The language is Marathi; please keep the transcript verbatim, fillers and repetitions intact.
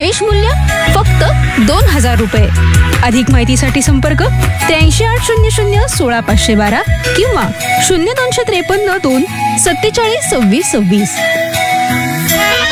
प्रवेश मूल्य फक्त दोन हजार रुपये. अधिक माहितीसाठी संपर्क त्र्याऐंशी आठ शून्य शून्य सोळा पाचशे बारा किंवा शून्य दोनशे त्रेपन्न दोन सत्तेचाळीस सव्वीस सव्वीस.